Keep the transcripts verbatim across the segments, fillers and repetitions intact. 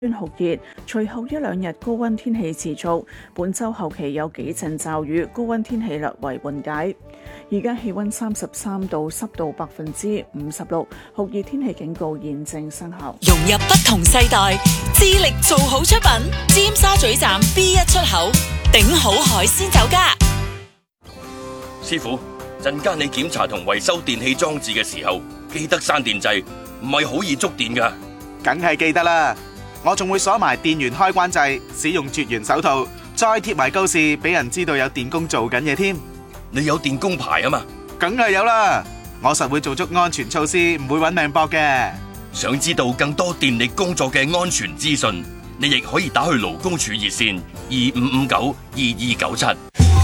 酷熱，隨後一兩日高溫天氣持續，本週後期有幾陣驟雨，高溫天氣略為緩解。而家氣溫三十三度，濕度百分之五十六，酷熱天氣警告現正生效。 融入不同世代，致力做好出品。尖沙咀站 B 一出口，頂好海鮮酒家。 師傅，陣間你檢查同維修電器裝置嘅時候，記得閂電掣，唔係好易觸電㗎。 梗係記得啦。我仲會鎖埋電源開關掣，使用絕緣手套，再貼埋告示，俾人知道有電工做緊嘢添。 你有電工牌啊嘛？ 梗係有啦，我實會做足安全措施，唔會搵命搏嘅。 想知道更多電力工作嘅安全資訊，你亦可以打去勞工處熱線二五五九二二九七。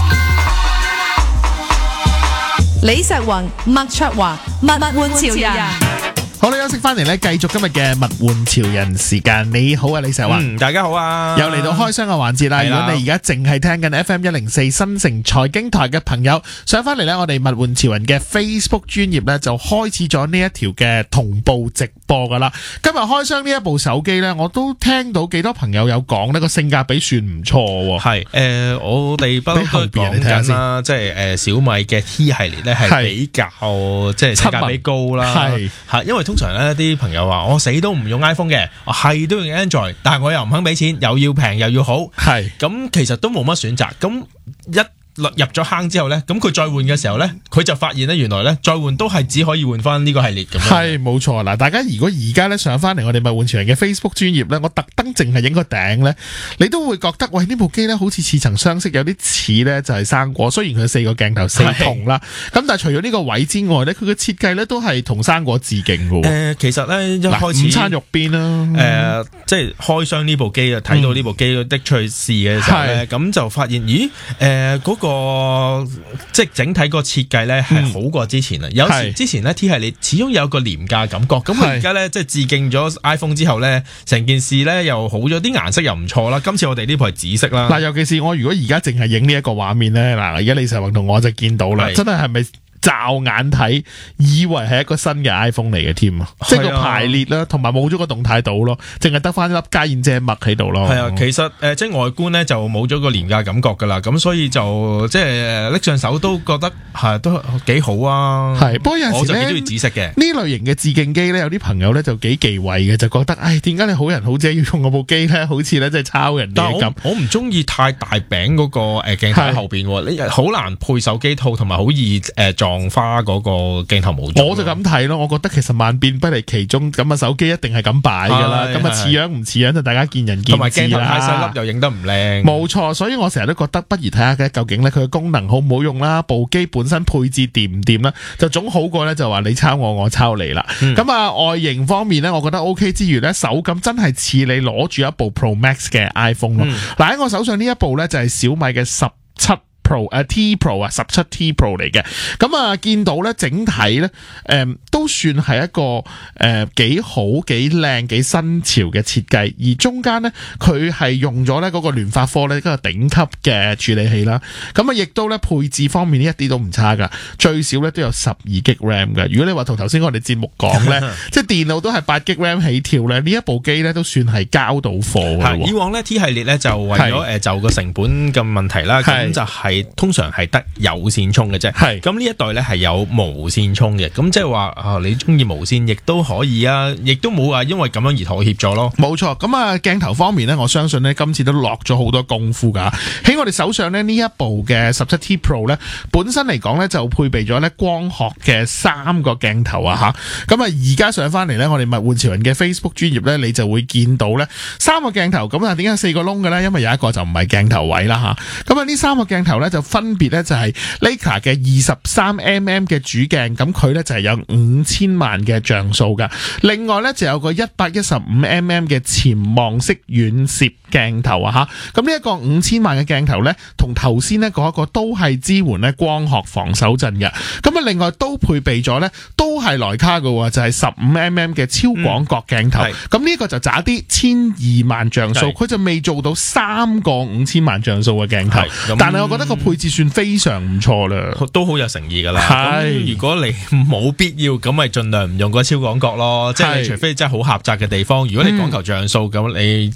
李石宏、麥卓華，物玩潮人。 好啦，休息翻嚟咧，繼續今日嘅物玩潮人時間。你好啊，李石華。 嗯，大家好啊。 又嚟到開箱嘅環節啦。如果你而家淨係聽緊 F M 一零四新城財經台嘅朋友，上翻嚟咧，我哋物玩潮人嘅 Facebook 專頁咧就開始咗呢一條嘅同步直播噶啦。今日開箱呢一部手機咧，我都聽到幾多朋友有講呢個性價比算唔錯。 係誒、呃，我哋不嬲都講緊啦，即係誒小米嘅 T 系列咧係比較即係性價比高啦。係係，因為通常咧啲朋友話我死都唔用 iPhone 嘅，我係都用 Android， 但係我又唔肯俾錢，又要平又要好，係咁其實都冇乜選擇。咁一入咗坑之後咧，咁佢再換嘅時候咧，佢就發現咧，原來咧再換都係只可以換翻呢個系列咁樣。係冇錯嗱，大家如果而家咧上翻嚟我哋物玩潮人嘅 Facebook 專頁咧，我特登淨係影個頂咧，你都會覺得喂呢部機咧好似似曾相識，有啲似咧就係生果。雖然佢四個鏡頭四筒啦，咁但係除咗呢個位之外咧，佢嘅設計咧都係同生果致敬嘅。誒、呃，其實咧一開始午餐肉邊啦，誒、呃，即係開箱呢部機啊，睇到呢部機的出去試嘅時候咧，咁、嗯、就發現咦，誒、呃、嗰、那個。個即係整體個設計咧係好過之前啊、嗯！有時之前咧 T 系列始終有一個廉價感覺，咁佢而家咧即係致敬咗 iPhone 之後咧，成件事咧又好咗，啲顏色又唔錯啦。今次我哋呢部係紫色啦。嗱，尤其是我如果而家淨係影呢一個畫面咧，嗱，而家李世宏同我就見到啦，真係係咪？驟眼睇，以為係一個新嘅 iPhone 嚟嘅添啊！即係個排列啦，同埋冇咗個動態島咯，淨係得翻一粒嘉燕姐墨喺度咯。係啊，其實誒、呃，即係外觀咧就冇咗個廉價感覺噶啦，咁所以就即係拎上手都覺得係都幾好啊。係，不過有陣時咧，我就幾中意紫色嘅呢類型嘅致敬機咧，有啲朋友咧就幾忌諱嘅，就覺得唉，點解你好人好姐要用我部機咧？好似咧即係抄人哋咁。我唔中意太大餅嗰個誒鏡頭喺後邊，你好難配手機套，同埋好易誒撞。撞花嗰個鏡頭冇咗，我就咁睇咯。我覺得其實萬變不離其宗，咁啊手機一定係咁擺噶啦。咁啊似樣唔似樣就大家見仁見智啦。同埋鏡頭太細粒又影得唔靚。冇錯，所以我成日都覺得不如睇下嘅究竟咧佢嘅功能好唔好用啦，部機本身配置掂唔掂啦，就總好過咧就話你抄我，我抄你啦。咁、嗯、啊外形方面咧，我覺得 OK 之餘咧，手感真係似你攞住一部 Pro Max 嘅 iPhone 咯。嗱、嗯、喺我手上呢一部咧就係小米嘅十七。Pro 誒 T Pro 啊，十七 T Pro 嚟嘅，咁啊見到咧整體咧誒、嗯、都算係一個誒幾、呃、好幾靚幾新潮嘅設計，而中間咧佢係用咗咧嗰個聯發科咧嗰個頂級嘅處理器啦，咁啊亦都咧配置方面呢一啲都唔差噶，最少咧都有十二 G RAM 嘅。如果你話同頭先我哋節目講咧，即係電腦都係八 G RAM 起跳咧，呢一部機咧都算係交到貨嘅。以往咧 T 系列咧就為咗誒就個成本嘅問題啦，咁就係、是。通常係得有線充嘅啫，係咁呢一代咧係有無線充嘅，咁即係話啊你中意無線亦都可以啊，亦都冇話因為咁樣而妥協咗咯。冇錯，咁啊鏡頭方面咧，我相信咧今次都落咗好多功夫噶。喺我哋手上咧呢一部嘅十七 T Pro 咧，本身嚟講咧就配備咗咧光學嘅三個鏡頭啊吓，咁啊而家上翻嚟咧，我哋物玩潮人嘅 Facebook 專頁咧，你就會見到咧三個鏡頭，咁啊點解四個窿嘅咧？因為有一個就唔係鏡頭位啦吓，咁啊呢三個鏡頭咧就分別咧就係 Leica 嘅二十三 mm 嘅主鏡，咁佢咧就係有五千萬嘅像素噶。另外咧就有個一百一十五 mm 嘅潛望式遠攝鏡頭啊吓。咁呢一個五千萬嘅鏡頭咧，同頭先咧嗰一個都係支援咧光學防手震嘅。咁啊，另外都配備咗咧，都係徠卡嘅，就係十五 mm 嘅超廣角鏡頭。咁、嗯、呢個就渣啲千二萬像素，佢就未做到三個五千萬像素嘅鏡頭。但係我覺得個配置算非常唔錯啦，都好有誠意噶啦。咁如果你冇必要，咁咪盡量唔用個超廣角咯。即係除非真係好狹窄嘅地方，如果你講求像素咁，你